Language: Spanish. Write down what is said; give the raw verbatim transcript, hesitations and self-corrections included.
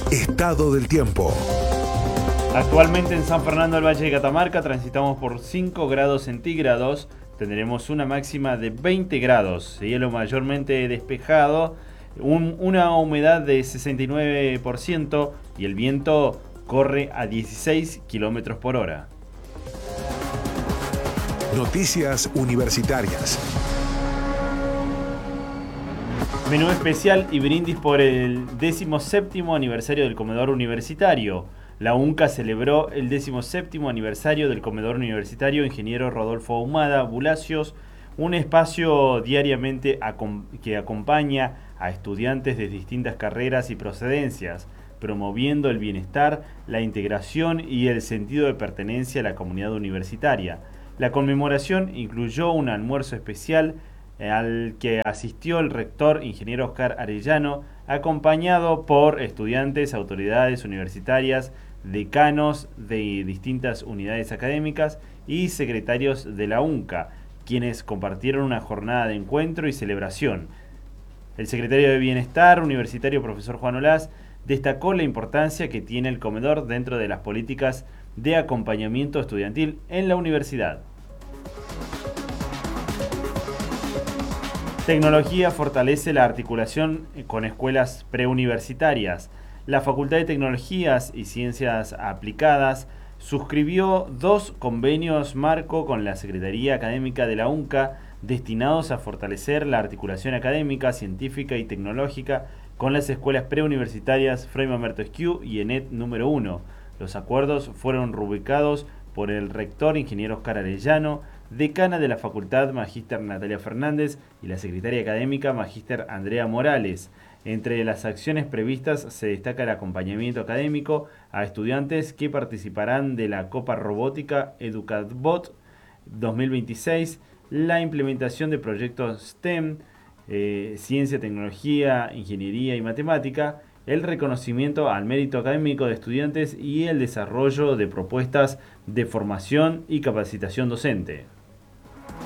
Estado del tiempo. Actualmente en San Fernando del Valle de Catamarca transitamos por cinco grados centígrados. Tendremos una máxima de veinte grados, cielo mayormente despejado, un, una humedad de sesenta y nueve por ciento y el viento corre a dieciséis kilómetros por hora. Noticias universitarias. Menú especial y brindis por el decimoséptimo aniversario del comedor universitario. La UNCA celebró el decimoséptimo aniversario del comedor universitario Ingeniero Rodolfo Ahumada Bulacios, un espacio diariamente acom- que acompaña a estudiantes de distintas carreras y procedencias, promoviendo el bienestar, la integración y el sentido de pertenencia a la comunidad universitaria. La conmemoración incluyó un almuerzo especial al que asistió el rector ingeniero Oscar Arellano, acompañado por estudiantes, autoridades universitarias, decanos de distintas unidades académicas y secretarios de la UNCA, quienes compartieron una jornada de encuentro y celebración. El secretario de Bienestar universitario, profesor Juan Olaz, destacó la importancia que tiene el comedor dentro de las políticas de acompañamiento estudiantil en la universidad. Tecnología fortalece la articulación con escuelas preuniversitarias. La Facultad de Tecnologías y Ciencias Aplicadas suscribió dos convenios marco con la Secretaría Académica de la UNCA destinados a fortalecer la articulación académica, científica y tecnológica con las escuelas preuniversitarias Fray Mamerto Esquiú y ENET número uno. Los acuerdos fueron rubricados por el rector ingeniero Oscar Arellano, decana de la facultad Magíster Natalia Fernández y la secretaria académica Magíster Andrea Morales. Entre las acciones previstas se destaca el acompañamiento académico a estudiantes que participarán de la Copa Robótica EducadBot dos mil veintiséis, la implementación de proyectos STEM, eh, ciencia, tecnología, ingeniería y matemática, el reconocimiento al mérito académico de estudiantes y el desarrollo de propuestas de formación y capacitación docente.